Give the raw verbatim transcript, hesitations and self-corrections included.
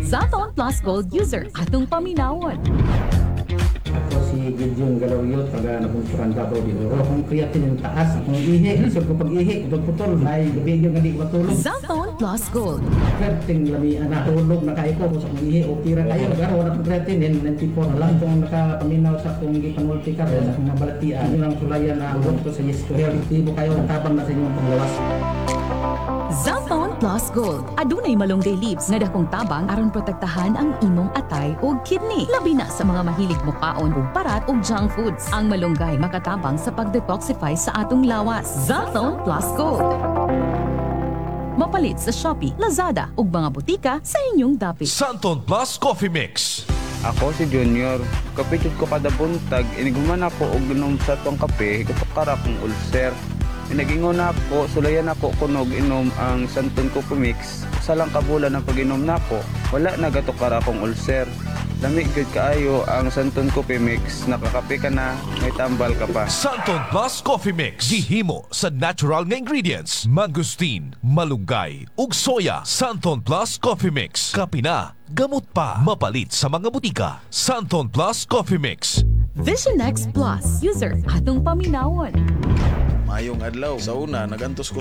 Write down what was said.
Zaton Plus Gold user atong paminawon. Ako si Gideon Galawyot, taga Nabunturan, Davao de Oro. Kung creatine yung taas, kung ihi, so kung pag-ihi, putol-putol, ay gabigyo nga di matulog. Zaton Plus Gold. Creatine lami na tulog na kaiko sa kung ihi o pira kayo. Pero wala pang creatine, ninety-four na lang. Kung nakapaminaw sa kung gipanultikar, sa kung mabalatian, yun ang sulayan na ang to sa yes to health. Tibo kayo, tabang na sa inyong panglawas. Zaton Plus Gold. Adunay malunggay leaves nga dakong tabang aron protektahan ang imong atay ug kidney. Labi na sa mga mahilig mukaon ug parat ug junk foods. Ang malunggay makatabang sa pag-detoxify sa atong lawas. Zaton Plus Gold. Mapalit sa Shopee, Lazada ug mga butika sa inyong dapit. Santon Plus Coffee Mix. Ako si Junior. Kapitid ko kada buntag, iniguman ako og inom sa tong kape, katukara kong ulcer. Pinagingon ako, sulayan ako kunog inom ang Santon Coffee Mix. Sa lang kabulan ng pag-inom nako, wala na gatukara kong ulcer. Lamig gud kaayo ang Santon Coffee Mix, nakakape ka na, may tambal ka pa. Santon Plus Coffee Mix. Gihimo sa natural nga ingredients. Mangosteen, malunggay, ug soya. Santon Plus Coffee Mix. Kape na, gamot pa. Mapalit sa mga butika. Santon Plus Coffee Mix. Vision X Plus user atong paminawon. Mayong adlaw. Sa una, nagantos ko